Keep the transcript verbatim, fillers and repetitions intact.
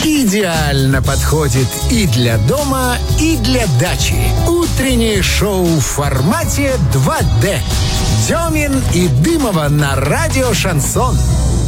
идеально подходит и для дома, и для дачи. Утреннее шоу в формате два дэ. Демин и Дымова на радио «Шансон».